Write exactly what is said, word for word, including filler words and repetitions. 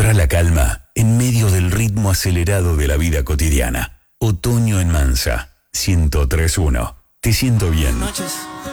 Encontrá la calma en medio del ritmo acelerado de la vida cotidiana. Otoño en Mansa, ciento tres punto uno. Te siento bien. Noches.